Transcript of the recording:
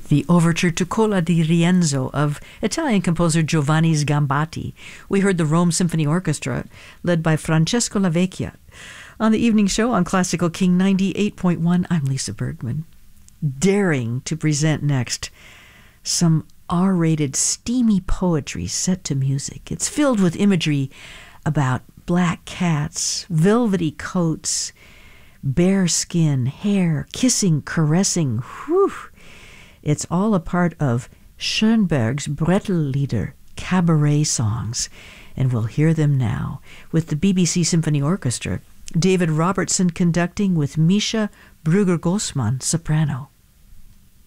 The overture to Cola di Rienzo of Italian composer Giovanni Sgambati. We heard the Rome Symphony Orchestra, led by Francesco Lavecchia. On the evening show on Classical King 98.1, I'm Lisa Bergman, daring to present next some R-rated steamy poetry set to music. It's filled with imagery about black cats, velvety coats, bare skin, hair, kissing, caressing. Whew! It's all a part of Schoenberg's Brettl-Lieder, cabaret songs, and we'll hear them now with the BBC Symphony Orchestra, David Robertson conducting with Misha Brugger-Gossmann, soprano.